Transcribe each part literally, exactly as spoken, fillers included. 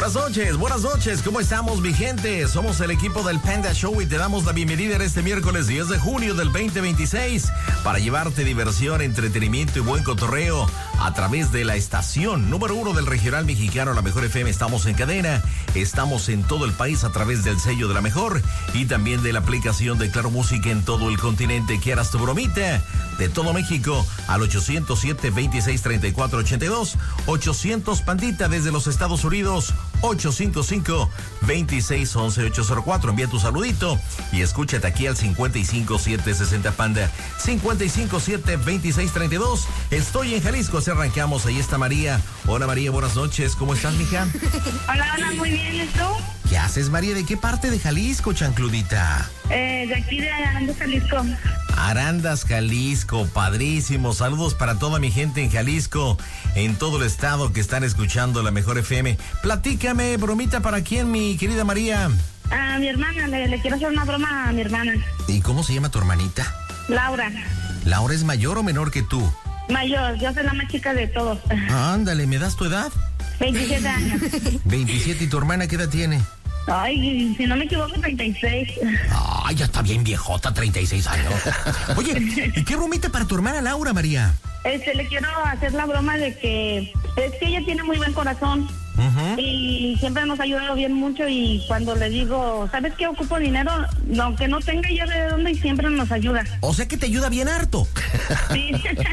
Buenas noches, buenas noches, ¿cómo estamos, mi gente? Somos el equipo del Panda Show y te damos la bienvenida en este miércoles diez de junio del veinte veintiséis para llevarte diversión, entretenimiento y buen cotorreo a través de la estación número uno del regional mexicano, La Mejor F M. Estamos en cadena, estamos en todo el país a través del sello de La Mejor y también de la aplicación de Claro Música en todo el continente. ¿Quieras tu bromita? De todo México al ochocientos siete, veintiséis, treinta y cuatro, ochenta y dos, ochocientos Pandita desde los Estados Unidos, ocho cinco cinco, veintiséis, once, ochocientos cuatro. Envía tu saludito y escúchate aquí al cincuenta y cinco, siete sesenta Panda, cincuenta y cinco, siete, veintiséis, treinta y dos. Estoy en Jalisco, así arrancamos. Ahí está María. Hola María, buenas noches. ¿Cómo estás, mija? Hola, hola, muy bien. ¿Y tú? ¿Qué haces, María? ¿De qué parte de Jalisco, chancludita? Eh, de aquí de Arandas, Jalisco. Arandas, Jalisco, padrísimo. Saludos para toda mi gente en Jalisco, en todo el estado que están escuchando La Mejor F M. Platícame, bromita, ¿para quién, mi querida María? A mi hermana, le, le quiero hacer una broma a mi hermana. ¿Y cómo se llama tu hermanita? Laura. ¿Laura es mayor o menor que tú? Mayor, yo soy la más chica de todos. Ándale, ¿me das tu edad? veintisiete años. veintisiete, ¿y tu hermana qué edad tiene? Ay, si no me equivoco, treinta y seis. Ay, ya está bien viejota, treinta y seis años. Oye, ¿y qué bromita para tu hermana Laura, María? Este, le quiero hacer la broma de que es que ella tiene muy buen corazón. Uh-huh. Y siempre nos ha ayudado bien mucho, y cuando le digo, ¿sabes qué? Ocupo dinero, aunque no tenga ya de dónde, y siempre nos ayuda. O sea que te ayuda bien harto. Sí.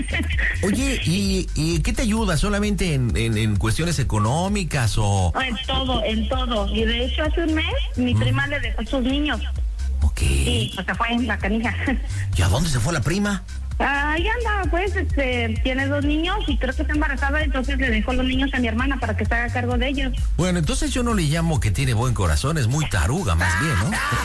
Oye, ¿y, y qué te ayuda? ¿Solamente en, en, en cuestiones económicas o...? En todo, en todo. Y de hecho hace un mes mi uh-huh. prima le dejó a sus niños. Ok. Y pues se fue en la canija. ¿Y a dónde se fue la prima? Ahí anda, pues, este, tiene dos niños y creo que está embarazada, entonces le dejó los niños a mi hermana para que se haga cargo de ellos. Bueno, entonces yo no le llamo que tiene buen corazón, es muy taruga más bien,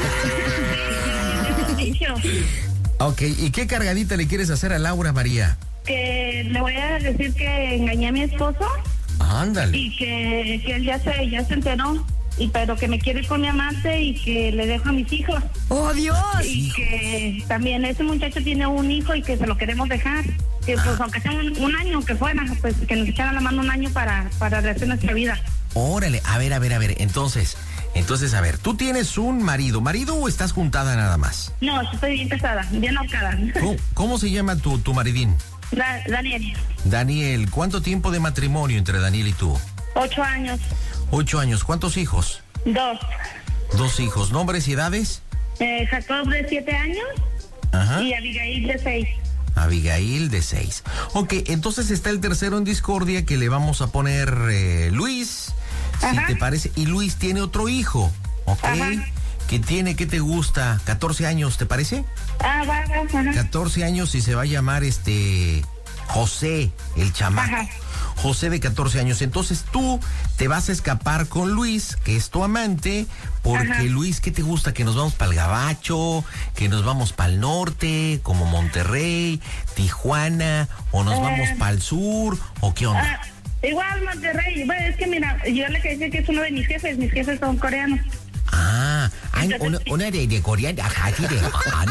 ¿no? Ok, ¿y qué cargadita le quieres hacer a Laura, María? Que le voy a decir que engañé a mi esposo. Ándale. Y que, que él ya se, ya se enteró. Y pero que me quiere con mi amante y que le dejo a mis hijos. ¡Oh, Dios! Y que también ese muchacho tiene un hijo y que se lo queremos dejar. Que pues aunque sea un, un año que fuera, pues que nos echara la mano un año para, para rehacer nuestra vida. Órale, a ver, a ver, a ver, entonces, entonces, a ver, ¿tú tienes un marido? ¿Marido o estás juntada nada más? No, estoy bien casada, bien ahorcada. ¿Cómo, cómo se llama tu, tu maridín? Da, Daniel. Daniel, ¿cuánto tiempo de matrimonio entre Daniel y tú? Ocho años. Ocho años, ¿cuántos hijos? Dos. Dos hijos, ¿nombres y edades? Eh, Jacob de siete años. Ajá. Y Abigail de seis. Abigail de seis. Ok, entonces está el tercero en discordia que le vamos a poner eh, Luis, Ajá. si te parece. Y Luis tiene otro hijo, ¿ok? Ajá. Que tiene, ¿qué te gusta? catorce años, ¿te parece? Ah, va, va, ajá. catorce años y se va a llamar este José, el chamaco. Ajá. José de catorce años. Entonces tú te vas a escapar con Luis, que es tu amante, porque Ajá. Luis, ¿qué te gusta? Que nos vamos para el Gabacho, que nos vamos para el norte, como Monterrey, Tijuana, o nos eh, vamos para el sur, o qué onda. Uh, igual Monterrey. Bueno, es que mira, yo le quería decir que es uno de mis jefes, mis jefes son coreanos. Ah, hay una, una de, de coreana, ajá, de, ah,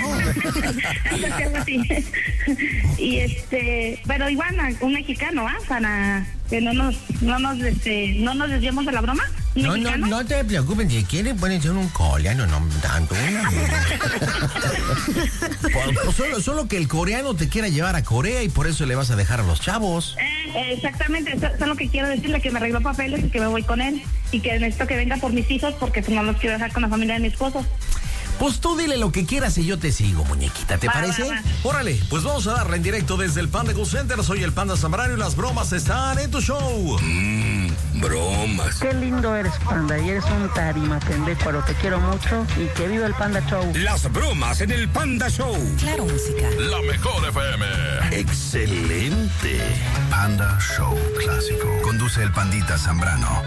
no. Y este, pero igual un mexicano, ¿ah? Para que no nos, no nos, este, no nos desviemos de la broma. No, no, no te preocupes, si quieren pueden ser un coreano, no tanto. por, solo, solo que el coreano te quiera llevar a Corea y por eso le vas a dejar a los chavos. Eh, exactamente, eso es lo que quiero decirle, que me arregló papeles y que me voy con él y que necesito que venga por mis hijos porque pues no los quiero dejar con la familia de mi esposo. Pues tú dile lo que quieras y yo te sigo, muñequita, ¿te va, parece? Va, va. Órale, pues vamos a darle en directo desde el Panda Cool Center. Soy el Panda Zambrano y las bromas están en tu show. Mmm, bromas. Qué lindo eres, Panda, y eres un tarima pendejo, te quiero mucho y que viva el Panda Show. Las bromas en el Panda Show. Claro, música. La Mejor F M. Excelente. Panda Show Clásico. Conduce el Pandita Zambrano.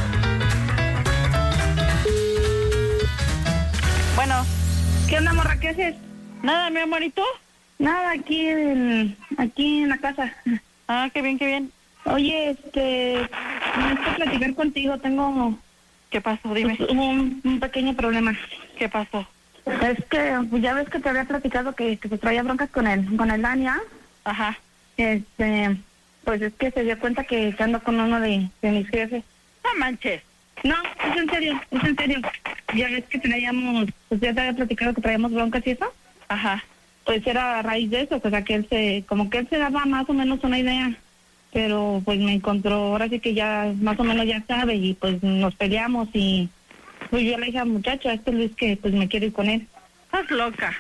Bueno, ¿qué onda, morra? ¿Qué haces? Nada, mi amorito. Nada, aquí en, aquí en la casa. Ah, qué bien, qué bien. Oye, este, necesito platicar contigo, tengo... ¿Qué pasó? Dime. Un, un pequeño problema. ¿Qué pasó? Es que, pues ya ves que te había platicado que, que se traía broncas con él, con el Dania. Ajá. Este, pues es que se dio cuenta que, que ando con uno de, de mis jefes. No manches. No, es en serio, es en serio. Ya ves que traíamos, pues ya te había platicado que traíamos broncas y eso. Ajá. Pues era a raíz de eso, o sea que él se, como que él se daba más o menos una idea. Pero pues me encontró, ahora sí que ya más o menos ya sabe y pues nos peleamos y pues yo le dije al muchacho, a este Luis, que pues me quiero ir con él. Estás loca.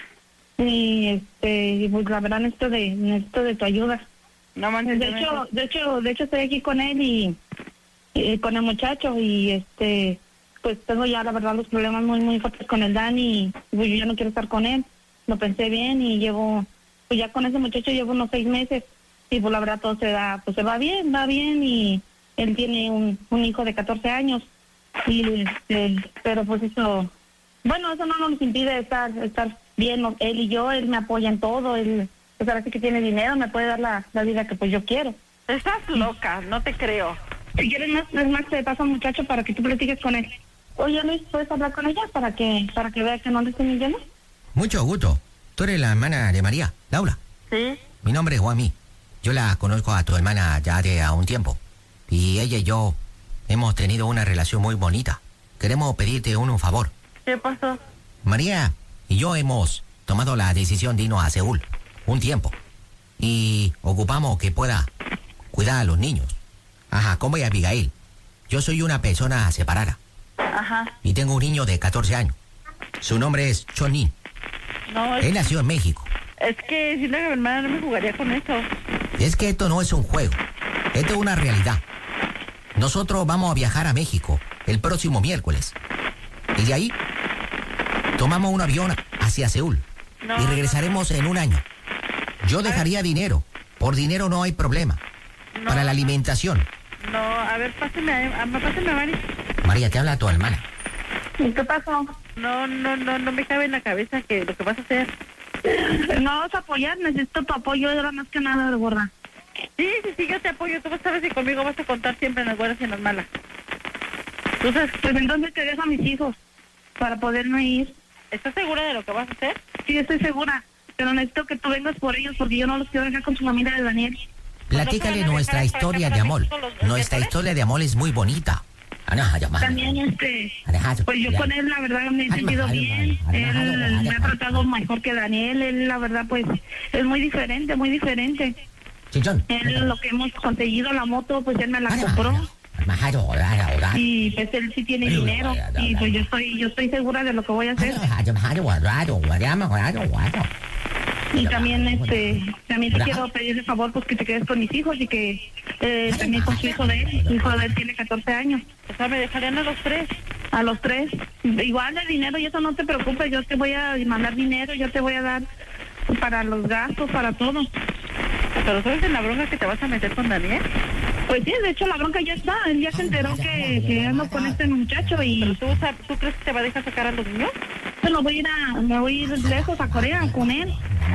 Y este, pues la verdad necesito de, necesito de tu ayuda. No manches. De hecho, de hecho, de hecho estoy aquí con él y, y con el muchacho y este, pues tengo ya la verdad los problemas muy muy fuertes con el Dani y pues yo ya no quiero estar con él. Lo pensé bien y llevo, pues ya con ese muchacho llevo unos seis meses y pues la verdad todo se da, pues se va bien, va bien y él tiene un, un hijo de catorce años y este, pero pues eso, bueno, eso no nos impide estar, estar bien, él y yo, él me apoya en todo, él pues ahora sí que tiene dinero, me puede dar la, la vida que pues yo quiero. Estás loca, no te creo. Si quieres más, es más te paso al muchacho para que tú platiques con él. Oye Luis, ¿puedes hablar con ella para que para que vea que no le estoy mintiendo? Mucho gusto. Tú eres la hermana de María, Laura. Sí. Mi nombre es Juanmi. Yo la conozco a tu hermana ya de a un tiempo. Y ella y yo hemos tenido una relación muy bonita. Queremos pedirte un, un favor. ¿Qué pasó? María y yo hemos tomado la decisión de irnos a Seúl un tiempo. Y ocupamos que pueda cuidar a los niños. Ajá, como y Abigail. Yo soy una persona separada. Ajá. Y tengo un niño de catorce años. Su nombre es Chonin. No, es, Él nació en México. es que si no, mi hermana no me jugaría con eso. Es que esto no es un juego. Esto es una realidad. Nosotros vamos a viajar a México el próximo miércoles. Y de ahí tomamos un avión hacia Seúl. No, y regresaremos en un año. Yo dejaría dinero. Por dinero no hay problema. No. Para la alimentación. No, a ver, pásame a, a pásame a Mari. María, te habla tu hermana. ¿Y qué pasó? No, no, no, no me cabe en la cabeza que lo que vas a hacer. No vas a apoyar, necesito tu apoyo, era más que nada de gorda. Sí, sí, sí, yo te apoyo. Tú sabes que conmigo vas a contar siempre en las buenas y en las malas. Tú sabes, Pues entonces te dejo a mis hijos para poderme ir. ¿estás segura de lo que vas a hacer? Sí, estoy segura, pero necesito que tú vengas por ellos porque yo no los quiero dejar con su familia de Daniel. Platícale nuestra historia de amor. Nuestra historia de amor es muy bonita. También este, pues yo con él la verdad me he sentido bien, él me ha tratado mejor que Daniel, él la verdad pues es muy diferente, muy diferente. Él lo que hemos conseguido, la moto, pues él me la compró. Y pues él sí tiene dinero y pues yo estoy yo estoy segura de lo que voy a hacer. Y también este también te quiero pedir el favor pues que te quedes con mis hijos y que eh, también con su hijo de él, su hijo de él tiene catorce años. O sea, me dejarían a los tres. A los tres. Igual de dinero y eso no te preocupes, yo te voy a mandar dinero, yo te voy a dar para los gastos, para todo. ¿Pero sabes en la bronca que te vas a meter con Daniel? Pues sí, de hecho la bronca ya está, él ya se enteró que, que ando con este muchacho y... ¿Pero tú, sab- tú crees que te va a dejar sacar a los niños? Me voy a ir a, me voy a ir lejos a Corea con él.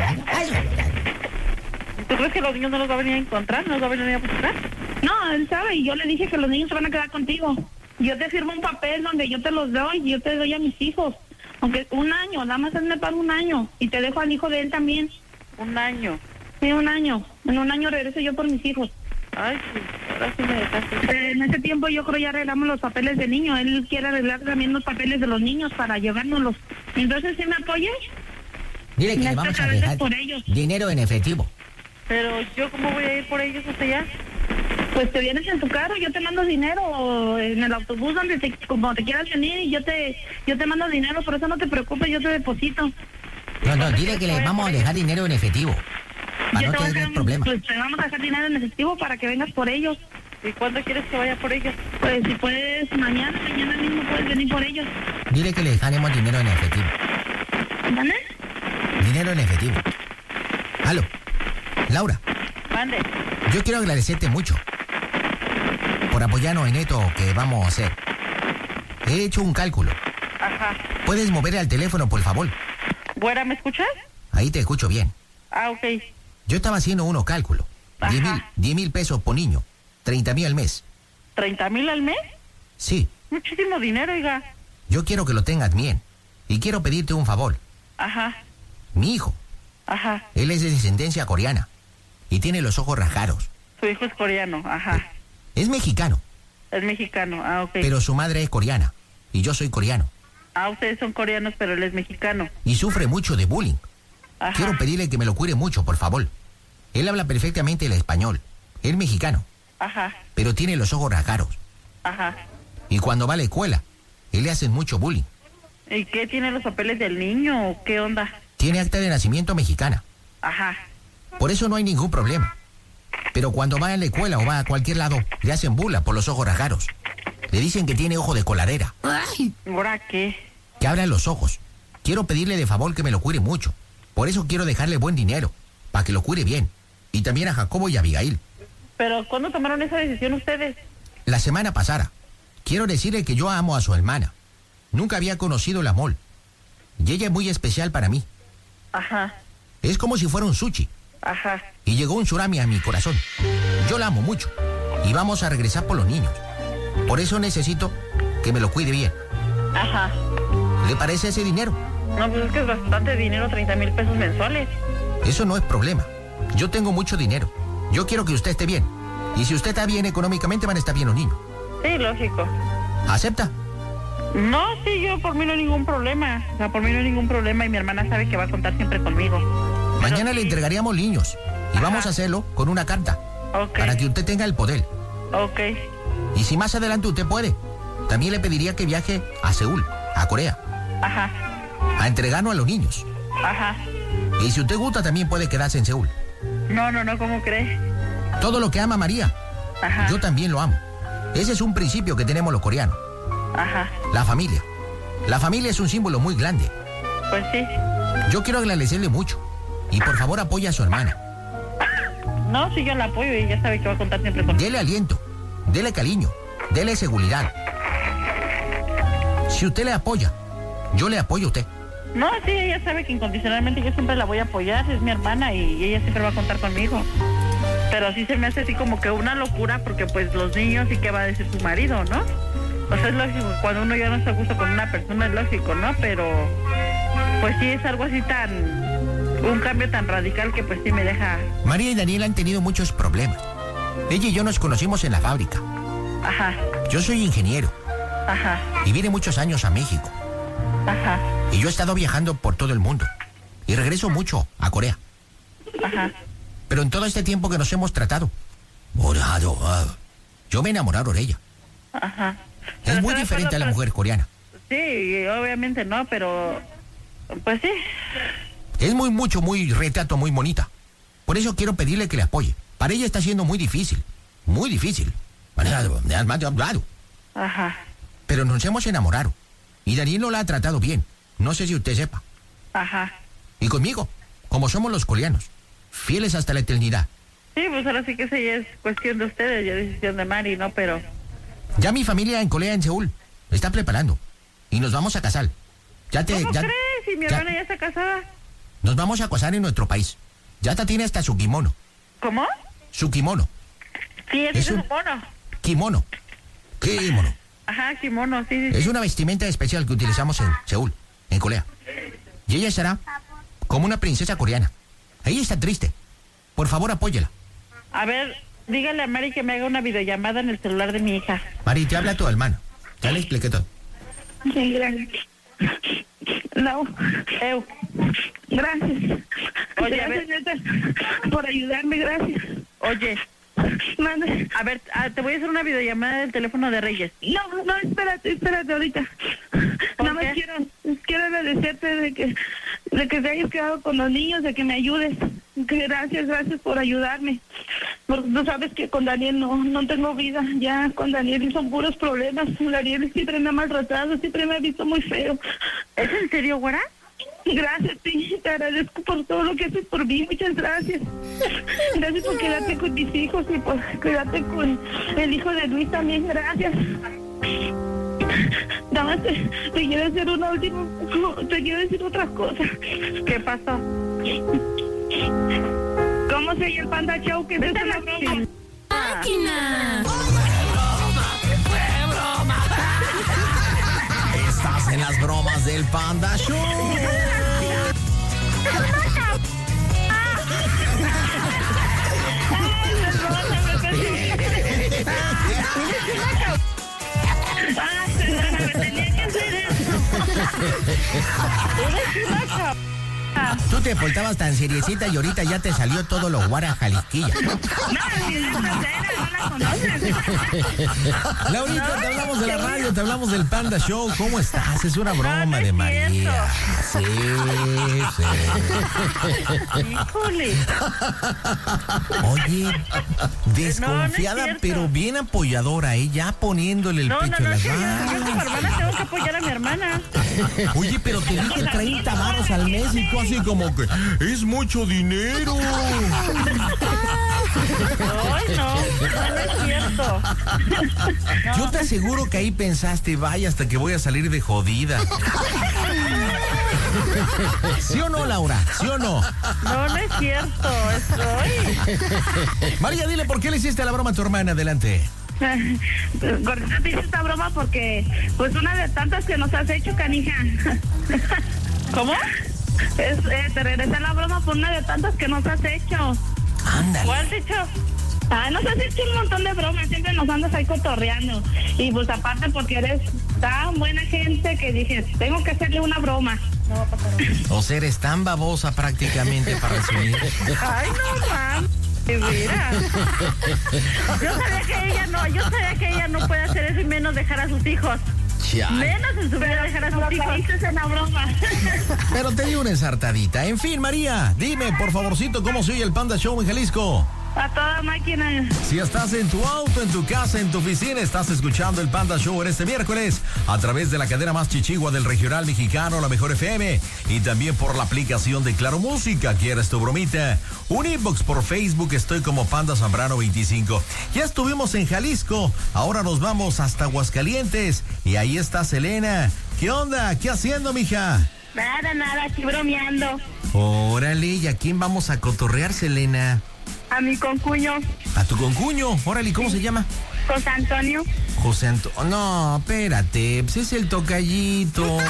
¿Tú crees que los niños no los va a venir a encontrar? ¿No los va a venir a buscar? No, él sabe y yo le dije que los niños se van a quedar contigo. Yo te firmo un papel donde yo te los doy y yo te doy a mis hijos. Aunque un año, nada más él me paga un año y te dejo al hijo de él también. Un año. Sí, un año. En un año regreso yo por mis hijos. Ay, sí, ahora sí me dejaste. En ese tiempo yo creo ya arreglamos los papeles del niño. Él quiere arreglar también los papeles de los niños para llevárnoslos. Entonces, ¿sí me apoyas? Dile que le Necesito vamos a que vengas dejar por ellos. dinero en efectivo. Pero yo, ¿cómo voy a ir por ellos hasta allá? Pues te vienes en tu carro, yo te mando dinero o en el autobús donde te, como te quieras venir y yo te yo te mando dinero, por eso no te preocupes, yo te deposito. No, no, dile que le vamos a dejar dinero en efectivo. Para Yo no te voy a tener dejar- problema. Pues te vamos a dejar dinero en efectivo para que vengas por ellos. ¿Y cuándo quieres que vaya por ellos? Pues si puedes mañana, mañana mismo puedes venir por ellos. Dile que le dejaremos dinero en efectivo. ¿Vale? Dinero en efectivo. Aló. Laura, Mande. yo quiero agradecerte mucho por apoyarnos en esto que vamos a hacer. He hecho un cálculo. Ajá. ¿Puedes mover al teléfono, por favor? ¿Güera, me escuchas? Ahí te escucho bien. Ah, ok. Yo estaba haciendo unos cálculos. Ajá. Diez mil, diez mil pesos por niño. Treinta mil al mes. ¿Treinta mil al mes? Sí, Muchísimo dinero, oiga. yo quiero que lo tengas bien. Y quiero pedirte un favor. Ajá, Mi hijo, ajá. él es de descendencia coreana. Y tiene los ojos rasgados. Su hijo es coreano, ajá. Es mexicano, Es mexicano, ah, ok. Pero su madre es coreana y yo soy coreano. Ah, ustedes son coreanos, pero él es mexicano. Y sufre mucho de bullying. Ajá. Quiero pedirle que me lo cuide mucho, por favor. Él habla perfectamente el español. Es mexicano, Ajá, pero tiene los ojos rasgados. ajá. Y cuando va a la escuela, él le hacen mucho bullying. ¿Y qué tiene los papeles del niño o qué onda? Tiene acta de nacimiento mexicana. Ajá. Por eso no hay ningún problema. Pero cuando va a la escuela o va a cualquier lado, le hacen burla por los ojos rasgados. Le dicen que tiene ojo de coladera, ¿Ahora qué? que abra los ojos. Quiero pedirle de favor que me lo cuide mucho. Por eso quiero dejarle buen dinero, para que lo cuide bien. Y también a Jacobo y a Abigail. ¿Pero cuándo tomaron esa decisión ustedes? La semana pasada. Quiero decirle que yo amo a su hermana. Nunca había conocido el amor. Y ella es muy especial para mí. Ajá, Es como si fuera un sushi. ajá. Y llegó un tsunami a mi corazón. Yo la amo mucho. Y vamos a regresar por los niños. Por eso necesito que me lo cuide bien. Ajá. ¿Le parece ese dinero? No, pues es que es bastante dinero, treinta mil pesos mensuales. Eso no es problema. Yo tengo mucho dinero. Yo quiero que usted esté bien. Y si usted está bien económicamente, van a estar bien los niños. Sí, lógico. ¿Acepta? No, sí, yo por mí no hay ningún problema. O sea, por mí no hay ningún problema y mi hermana sabe que va a contar siempre conmigo. Pero Mañana le sí. entregaríamos niños. Y vamos Ajá. a hacerlo con una carta. Ok, Para que usted tenga el poder. ok. Y si más adelante usted puede, también le pediría que viaje a Seúl, a Corea, Ajá, a entregarnos a los niños. ajá. Y si usted gusta, también puede quedarse en Seúl. No, no, no, ¿cómo crees? Todo lo que ama María, Ajá, yo también lo amo. Ese es un principio que tenemos los coreanos. ajá. La familia. La familia es un símbolo muy grande. Pues sí. Yo quiero agradecerle mucho. Y por favor apoye a su hermana. No, sí, yo la apoyo y ella sabe que va a contar siempre conmigo. Dele aliento, dele cariño, dele seguridad. Si usted le apoya, yo le apoyo a usted. No, sí, ella sabe que incondicionalmente yo siempre la voy a apoyar, es mi hermana y ella siempre va a contar conmigo. Pero sí se me hace así como que una locura porque pues los niños y qué va a decir su marido, ¿no? O sea, es lógico, cuando uno ya no está a gusto con una persona es lógico, ¿no? Pero pues sí es algo así tan, un cambio tan radical que pues sí me deja... María y Daniel han tenido muchos problemas. Ella y yo nos conocimos en la fábrica. Ajá, Yo soy ingeniero ajá, y vine muchos años a México. ajá, Y yo he estado viajando por todo el mundo. Y regreso mucho a Corea. ajá. Pero en todo este tiempo que nos hemos tratado, morado, ah, yo me he enamorado de ella. Ajá. Es Pero muy ¿sabes diferente a la cuándo? mujer coreana. Sí, obviamente no, pero pues sí. Es muy, mucho, muy retrato, muy bonita. Por eso quiero pedirle que le apoye. Para ella está siendo muy difícil. Muy difícil. Ajá, Pero nos hemos enamorado. Y Daniel no la ha tratado bien. No sé si usted sepa. ajá. Y conmigo, como somos los coreanos, fieles hasta la eternidad. Sí, pues ahora sí que esa ya es cuestión de ustedes, ya es decisión de Mari, ¿no? Pero... Ya mi familia en Corea, en Seúl, está preparando. Y nos vamos a casar. Ya te, ¿Cómo ya- crees? Si mi ya- hermana ya está casada. Nos vamos a casar en nuestro país. Ya te tiene hasta su kimono. ¿Cómo? Su kimono. Sí, ese Es es un- un mono. Kimono. Kimono. Ajá, kimono, sí, sí, sí. Es una vestimenta especial que utilizamos en Seúl, en Corea. Y ella será como una princesa coreana. Ella está triste. Por favor, apóyela. A ver, dígale a Mari que me haga una videollamada en el celular de mi hija. Mari, te habla tu hermana. Ya le expliqué todo. Sí, gracias. No, Eu, gracias. Oye, a Gracias, neta, por ayudarme, gracias. oye, Mande. a ver, ah, te voy a hacer una videollamada del teléfono de Reyes. No, no, espérate, espérate ahorita. ¿Por Nada más qué? quiero, quiero agradecerte de que, de que te hayas quedado con los niños, de que me ayudes. Que gracias, gracias por ayudarme. Porque tú sabes que con Daniel no, no tengo vida. Ya con Daniel son puros problemas. Daniel siempre me ha maltratado, siempre me ha visto muy feo. ¿Es en serio, güera? Gracias, sí, te agradezco por todo lo que haces por mí, muchas gracias. Gracias por quedarte con mis hijos y por quedarte con el hijo de Luis también, gracias. Nada más te, te quiero hacer una última, te quiero decir otra cosa. ¿Qué pasó? ¿Cómo se llama el Panda Show? Que es una broma. ¡Máquina! Estás en las bromas del Panda Show. Ah, perdóname, tenía que hacer eso. Eres una cabrona. Tú te portabas tan seriecita y ahorita ya te salió todo lo guara jalisquilla. No, si es grosera, no la conoces. Laurita, te hablamos de la radio, te hablamos del Panda Show. ¿Cómo estás? Es una broma No, no es de María. Sí, sí. Híjole. Oye, desconfiada, No, no es cierto. pero bien apoyadora, ¿eh? Ya poniéndole el No, no, pecho no, a es las que yo, yo como balas. hermana tengo que apoyar a mi hermana. Oye, pero te dije treinta varos al mes y tú así como que es mucho dinero. Ay, no, no, no es cierto. Yo te aseguro que ahí pensaste, vaya, hasta que voy a salir de jodida. ¿Sí o no, Laura? ¿Sí o no? No, no es cierto, estoy. María, dile por qué le hiciste la broma a tu hermana. Adelante. Gordita, te hice esta broma porque, pues, una de tantas que nos has hecho, canija. ¿Cómo? Es, eh, te regresé la broma por una de tantas que nos has hecho. Ándale. ¿Cuál has dicho? Ah, nos has hecho un montón de bromas, siempre nos andas ahí cotorreando. Y pues aparte porque eres tan buena gente que dije, tengo que hacerle una broma. No va a pasar nada. O sea, eres tan babosa prácticamente para resumir. Ay, no, mam. Mira. Yo sabía que ella no, yo sabía que ella no puede hacer eso y menos dejar a sus hijos. Chale. Menos en su vida dejar a Lo sus que hijos. hice es una broma. Pero te di una ensartadita. En fin, María, dime, por favorcito, ¿cómo se oye el Panda Show en Jalisco? A toda máquina. Si estás en tu auto, en tu casa, en tu oficina, estás escuchando el Panda Show en este miércoles a través de la cadena más chichigua del regional mexicano, la Mejor F M, y también por la aplicación de Claro Música. ¿Quieres tu bromita? Un inbox por Facebook, estoy como Panda Zambrano veinticinco. Ya estuvimos en Jalisco, ahora nos vamos hasta Aguascalientes y ahí está Selena. ¿Qué onda? ¿Qué haciendo, mija? Nada, nada, aquí bromeando. Órale, ¿y a quién vamos a cotorrear, Selena? A mi concuño, A tu concuño. Órale, ¿cómo se llama? José Antonio. José Antonio. No, espérate, pues es el tocallito.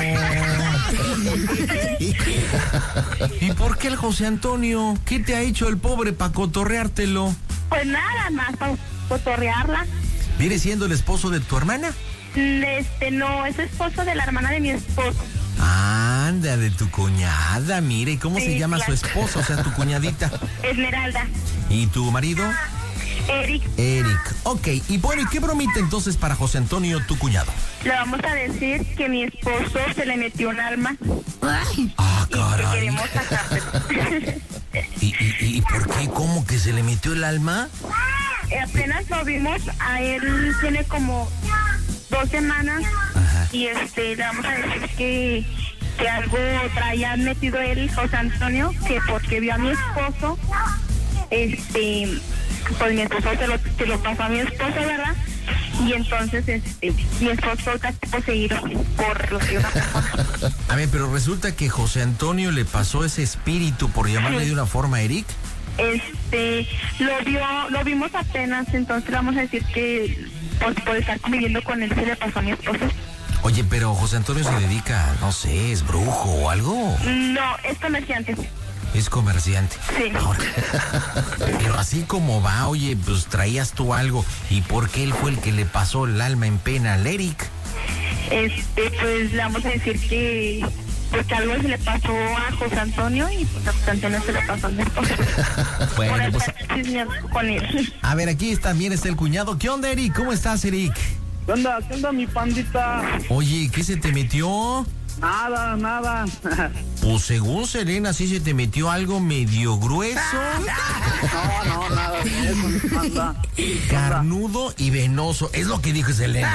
¿Y por qué el José Antonio? ¿Qué te ha hecho el pobre para cotorreártelo? Pues nada más, para cotorrearla. ¿Viene siendo el esposo de tu hermana? Este, no, es esposo de la hermana de mi esposo. Anda, de tu cuñada, mire, ¿y cómo Sí, se llama claro. su esposo? O sea, tu cuñadita. Esmeralda. ¿Y tu marido? Eric, Eric. Ok, y bueno, ¿y qué bromita entonces para José Antonio, tu cuñado? le vamos a decir que mi esposo se le metió un alma Ah, y que caray. queremos sacárselo. ¿Y, y, y por qué? ¿Cómo que se le metió el alma? Apenas lo vimos, a él tiene como dos semanas. Ajá. Y este, le vamos a decir que, que algo traía metido él, José Antonio, que porque vio a mi esposo, este, pues mi esposo se lo, se lo pasó a mi esposo, ¿verdad? Y entonces, este, mi esposo está poseído por lo que una persona. A ver, pero resulta que José Antonio le pasó ese espíritu, por llamarle de una forma, a Eric. Este, lo vio, lo vimos apenas, entonces le vamos a decir que, pues, por estar conviviendo con él, se le pasó a mi esposo. Oye, pero José Antonio se dedica, no sé, ¿es brujo o algo? No, es comerciante. Es comerciante. Sí. Ahora, pero así como va, oye, pues traías tú algo. ¿Y por qué él fue el que le pasó el alma en pena al Eric? Este, pues le vamos a decir que, pues, que algo se le pasó a José Antonio y pues a José Antonio se le pasó a mi esposo. Bueno, Por pues, estar chismeando con él. a ver, aquí también está el cuñado. ¿Qué onda, Eric? ¿Cómo estás, Eric? ¿Qué onda? ¿Qué onda, mi pandita? Oye, ¿qué se te metió? Nada, nada. Pues según Selena, sí se te metió algo medio grueso, No, no, nada de eso, mi panda. carnudo y venoso. Es lo que dijo Selena.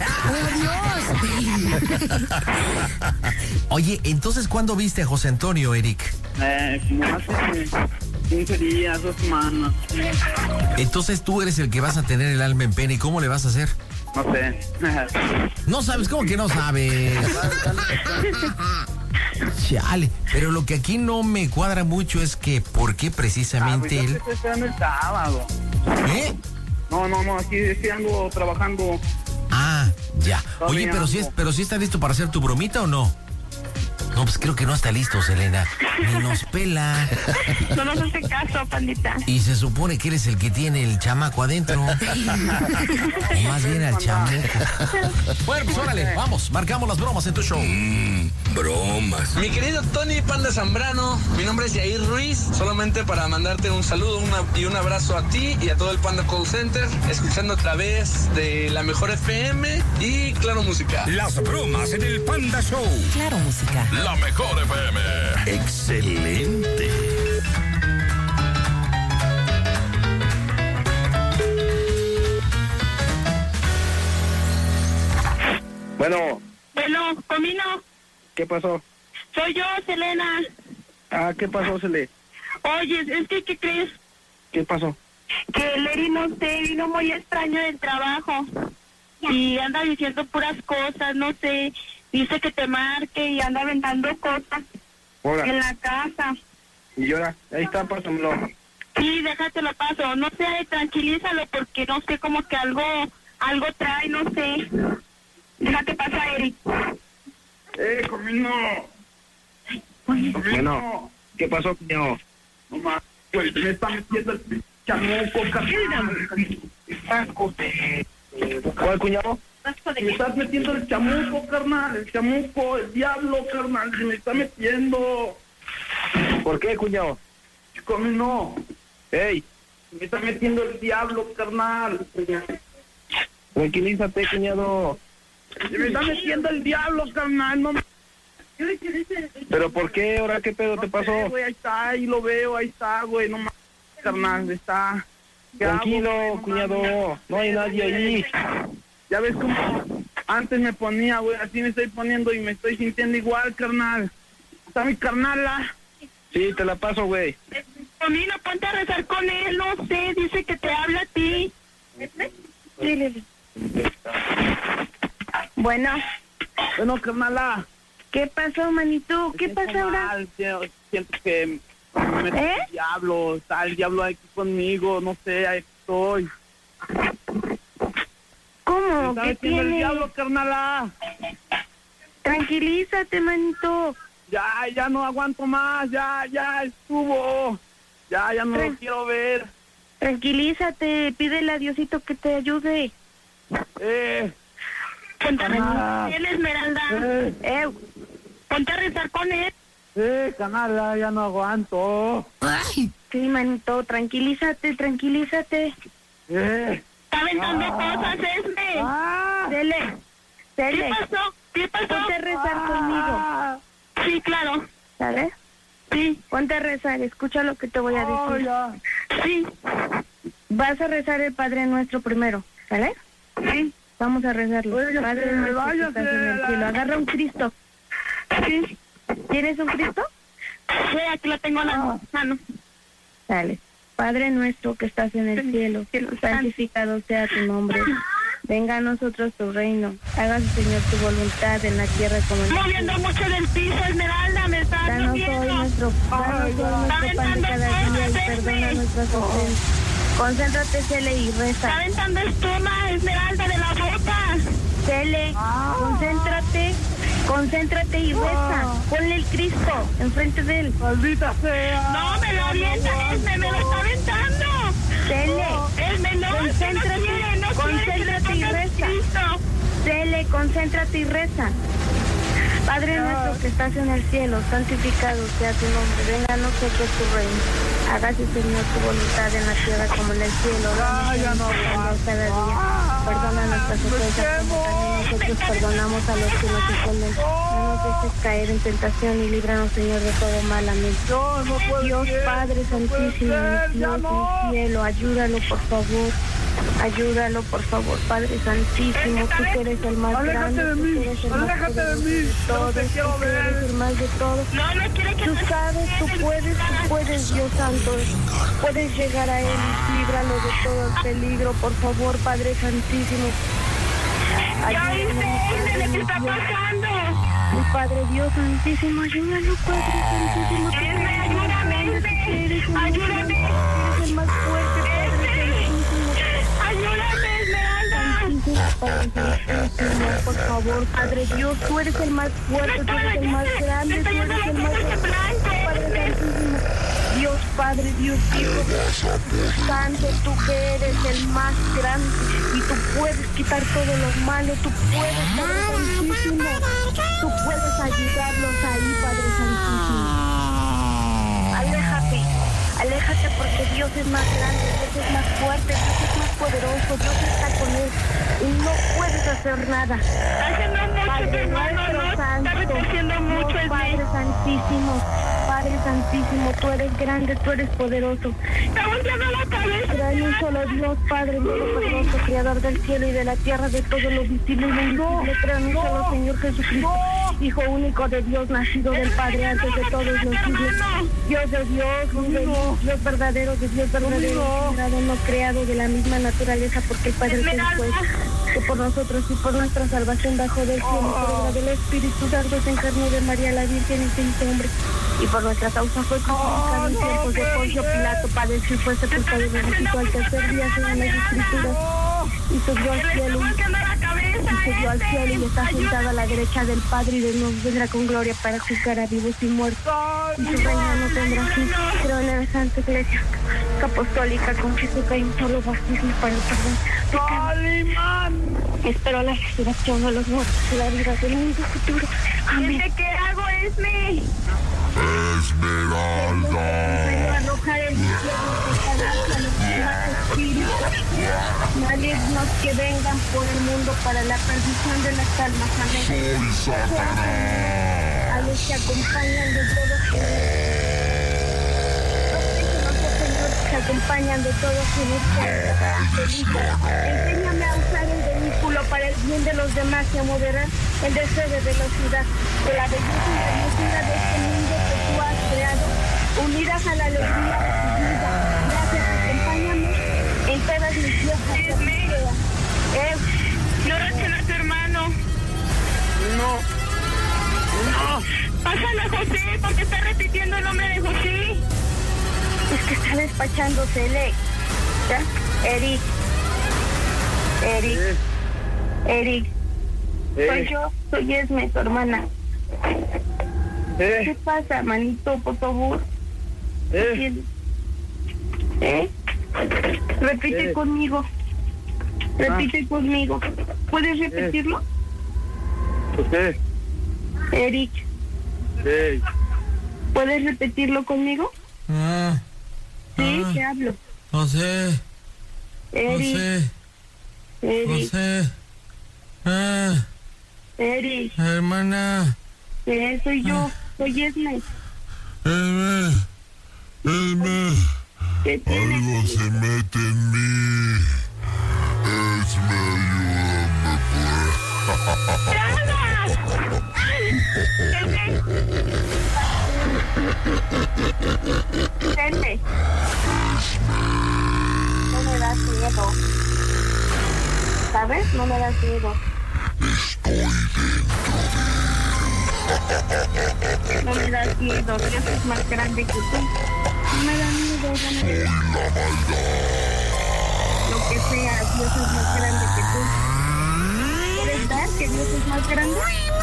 Oye, entonces, ¿cuándo viste a José Antonio, Eric? Eh, como hace quince días, dos semanas. Entonces tú eres el que vas a tener el alma en pena. ¿Y cómo le vas a hacer? No sé. No sabes, ¿cómo que no sabes? Chale, pero lo que aquí no me cuadra mucho es que ¿por qué Ah, pues precisamente yo te él? estoy esperando el sábado. ¿Eh? No, no, no, aquí estoy ando trabajando. Ah, ya. Oye, Todavía pero si es, ando. pero si está listo para hacer tu bromita o no? No, pues creo que no está listo, Selena. Ni nos pela. No nos hace caso, pandita. Y se supone que eres el que tiene el chamaco adentro. O más bien al chamaco. Bueno, pues órale, vamos, marcamos las bromas en tu show. Mmm, bromas. Mi querido Tony Panda Zambrano, mi nombre es Yair Ruiz, solamente para mandarte un saludo una, y un abrazo a ti y a todo el Panda Call Center, escuchando a través de la mejor F M y Claro Música. Las bromas en el Panda Show. Claro Música. La mejor F M. Excelente. Bueno. Bueno, Comino. ¿Qué pasó? Soy yo, Selena. Ah, ¿qué pasó, Sele? Oye, es que, ¿qué crees? ¿Qué pasó? Que Leri, no sé, vino muy extraño del trabajo. Y anda diciendo puras cosas, no sé. Dice que te marque y anda aventando cosas. Hola. En la casa. Y ahora, ahí está, pásamelo. Sí, déjate lo paso. No sé, tranquilízalo porque no sé, como que algo, algo trae, no sé. Déjate pasar, Eric. ¡Eh, Comino! Bueno, ¿qué pasó, cuñado? No más, güey, me está metiendo el chamuco, carnal. ¿Cuál, cuñado? Me estás metiendo el chamuco, carnal. El chamuco, el diablo, carnal. Se me está metiendo. ¿Por qué, cuñado? Comino. ¡Ey! Me está metiendo el diablo, carnal. Tranquilízate, cuñado. Se me está metiendo el diablo, carnal. No me... ¿Pero por qué? ¿Ahora qué pedo no te pasó? sé, güey, ahí está, ahí lo veo, ahí está, güey. No más, carnal, está. Tranquilo, hago, cuñado. No, no hay nadie ahí. Ya ves cómo antes me ponía, güey. Así me estoy poniendo y me estoy sintiendo igual, carnal. Está mi carnala. Sí, te la paso, güey. Comino, ponte a rezar con él, no sé, dice que te habla a ti. Sí, bueno. Bueno, carnala. ¿Qué pasó, manito? ¿Qué pasa ahora? Mal, siento que me mete ¿Eh? el diablo, está el diablo aquí conmigo, no sé, ahí estoy. ¿Cómo? Me está ¿Qué metiendo el tiene? diablo, carnala. Tranquilízate, manito. Ya, ya no aguanto más, ya, ya estuvo. Ya, ya no Tran- lo quiero ver. Tranquilízate, pídele a Diosito que te ayude. Eh, Ponte a rezar Ah. con él, Esmeralda. Eh. Eh, ponte a rezar con él. eh, canala, ya no aguanto. Sí, manito, tranquilízate, tranquilízate. Eh. Está aventando Ah. cosas, Esme. Ah. Dele, dele. ¿Qué pasó? ¿Qué pasó? Ponte a rezar conmigo. Sí, claro. ¿Sale? Sí. Ponte a rezar, escucha lo que te voy a Oh, decir. ya. Sí. Vas a rezar el Padre Nuestro primero, ¿sale? Sí. Vamos a rezarlo. Oiga, Padre que Nuestro que váyase estás en el la- cielo. Agarra un Cristo. Sí. ¿Tienes un Cristo? Sí, aquí lo tengo en la mano. Dale. Padre Nuestro que estás en el cielo, santificado sea tu nombre. Venga a nosotros tu reino. Hágase, Señor, tu voluntad en la tierra como en el Moviendo cielo. mucho del piso, Esmeralda, me está dando Danos hoy miedo. nuestro, danos hoy nuestro pan de cada día y perdona nuestras ofensas. Concéntrate, Cele, y Está reza. aventando espuma, Esmeralda, de la boca. Cele, concéntrate, concéntrate y reza. Ponle el Cristo enfrente de él. Maldita sea. No, me lo avienta, Esme, me lo está aventando. Cele, Esme, no, Esme, no concéntrate, quiere, no quiere que le concéntrate y pongas reza. Cristo. Cele, concéntrate y reza. Padre nuestro que estás en el cielo, santificado sea tu nombre. Venga a nosotros tu reino. Hágase, Señor, tu voluntad en la tierra como en el cielo. Danos ya no nuestro pan aguanto. cada día. Perdona nuestras ofensas como también nosotros perdonamos a los que nos ofenden. No nos dejes caer en tentación y líbranos, Señor, de todo mal. Amén. No, no puede Dios ser, Padre no puede Santísimo, ser, mi ya Dios, no. mi cielo, ayúdalo, por favor. Ayúdalo, por favor, Padre Santísimo, tú que eres el más Aléjate grande, de tú mí, que eres el más aléjate de poderoso mí, de no todos, te tú quiero que eres ver. el más de todos. No, no quiere que Tú te- sabes, tú puedes, tú puedes, Dios Santo. Puedes llegar a Él, líbralo de todo el peligro, por favor, Padre Santísimo. Ya Ayúdalo, viste, Esme, Padre ¿de qué está Dios. pasando? Mi Padre Dios Santísimo, ayúdalo, Padre Santísimo. tú Esme, eres el ayúdame, más grande, tú Esme. eres el más Ayúdame. grande, tú eres el más fuerte, Padre Esme. Santísimo. Ayúdame, Esmeralda. Santísimo Santísimo, Padre Santísimo, por favor, Padre Dios, tú eres el más fuerte, tú eres el más grande, tú eres el más grande, Padre Santísimo. Dios Padre, Dios Hijo, Santo, tú que eres el más grande y tú puedes quitar todo lo malo, tú puedes, Padre Santísimo, tú puedes ayudarlos ahí, Padre Santísimo. Aléjate, aléjate porque Dios es más grande, Dios es más fuerte, Dios es más poderoso, Dios está con él y no puedes hacer nada. Haciendo mucho, Padre hermano, nuestro no, santo, está haciendo mucho, Dios, el Padre Santísimo, Padre Santísimo, tú eres grande, tú eres poderoso. Está volteando la cabeza. Pero hay un solo Dios, Padre poderoso, creador del cielo y de la tierra, de todo lo visible y lo invisible. Creo en un solo Señor Jesucristo, Hijo único de Dios, nacido del Padre antes de todos los siglos. Dios de Dios, Dios de Dios, Dios verdadero de Dios verdadero, creado, no creado, de la misma naturaleza, porque el Padre te fue que por nosotros y por nuestra salvación bajó del cielo, por obra del Espíritu Santo se encarnó de María la Virgen y se hizo hombre, y por nuestra causa fue crucificado en tiempos de Poncio Pilato, padeció y fue sepultado y resucitó al tercer día según las Escrituras, y subió al cielo y subió al cielo y está sentado a la derecha del Padre, y de nuevo vendrá con gloria para juzgar a vivos y muertos, y su reino no tendrá fin. Creo en la Santa Iglesia Apostólica, confieso que hay un solo bautismo para el perdón de pecados. Espero la resurrección de los muertos y la vida del mundo futuro. Amén. ¿Qué hago, Esme? Esmeralda. Arrojar el infierno a los demás espíritus malignos que vengan por el mundo para la perdición de las almas. Amén. Soy Satanás. A los que acompañan de todos que acompañan de todos quienes enséñame a usar el vehículo para el bien de los demás y a moderar el deseo de velocidad, de la belleza y hermosura de este mundo que tú has creado, unidas a la alegría de tu vida. Gracias, acompáñame en todas mis viajes. Eh, no reacciona a tu hermano. No. No. Pásale a José, porque está repitiendo el nombre de José. Es que está despachándose, Ele. ¿Ya? Eric. Eric. Eh. Eric. Eh. Soy yo, soy Esme, tu hermana. Eh. ¿Qué pasa, manito, por favor? Eh. ¿Eh? Repite Eh. conmigo. Repite Ah. conmigo. ¿Puedes repetirlo? José. Eric. Eh. ¿Puedes repetirlo conmigo? Ah, Sí, ah, te hablo. José, Eric. José, Eric. José. Ah, Eric. hermana. Eh, soy yo. Soy Esme. Esme. Esme. ¿Qué tienes? Algo se mete en mí. Esme, ayúdame, Vente. No me das miedo. ¿Sabes? No me das miedo. Estoy dentro de No me das miedo. Dios es más grande que tú. No me da miedo. No me Soy da la maldad. Lo que sea, Dios es más grande que tú. ¿Quieres dar que Dios es más grande?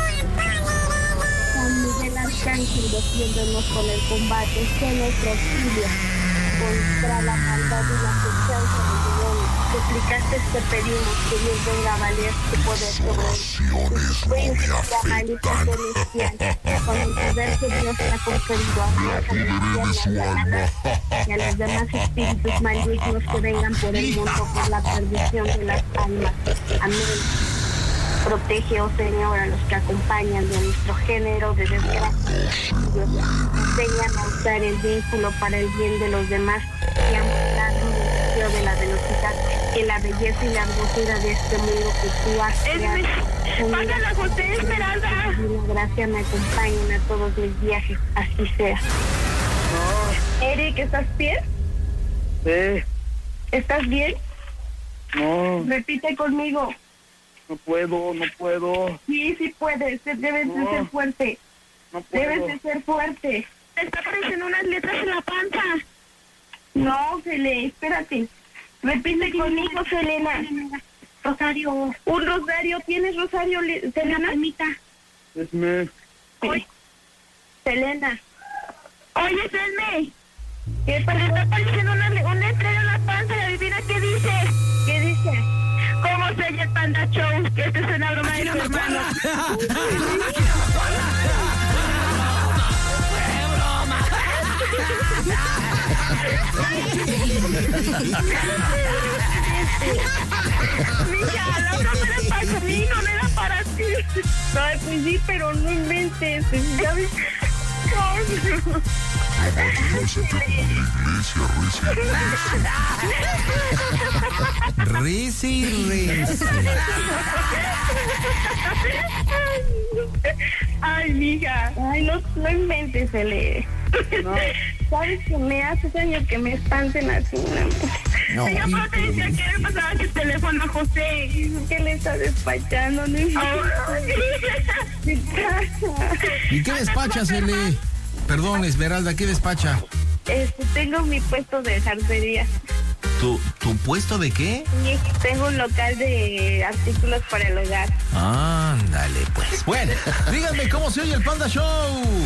San Miguel Arcángel, defiéndonos con el combate, sea nuestro auxilio contra la maldad y la confianza del demonio. Suplicaste, te pedimos que Dios venga a valer tu poder sobre Oraciones no me afectan. con el poder que Dios te ha conferido a Apoderé de su alma. y a los demás espíritus malignos que vengan por el mundo por la perdición de las almas. Amén. Protege, oh Señor, a los que acompañan de nuestro género de desgracia. Enséñame a usar el vínculo para el bien de los demás y a mostrar el deseo de la velocidad, que la belleza y la hermosura de este mundo que tú has creado. Pásala, José, Esmeralda. La gracia me acompañen a todos mis viajes, así sea. Eric, ¿estás bien? Eh. ¿Estás bien? No. Repite conmigo. No puedo, no puedo. Sí, sí puedes, debes No. de ser fuerte. No puedo. Debes de ser fuerte. Te está apareciendo unas letras en la panza. No, Selena, espérate. Repite conmigo, Selena. Rosario. Un rosario. ¿Tienes rosario, Selena? Selena. Es me. Sí. Selena. Oye, Selme. ¿Qué Te pasa? está apareciendo una, una estrella en la panza y adivina qué dice. ¿Qué dice? ¿Cómo se oye el Panda Show? Que esta es una broma de tu hermano. Mija, la broma era para mí, no era para ti. Ay, pues sí, pero no inventes. Ya ves. Risi, risi. Ay, mija. Ay, no, no inventes, Ele. No. ¿Sabes que me hace daño que me espanten así? No, Ella y- pero te decía que le pasaba que el teléfono a José. ¿Qué le está despachando? No inventes. ¿Qué pasa? ¿Y qué despachas, Ele? Perdón, Esmeralda, ¿qué despacha? Este, tengo mi puesto de jarcería. ¿Tu, tu puesto de qué? Y tengo un local de artículos para el hogar. Ándale, pues. Bueno, díganme cómo se oye el Panda Show.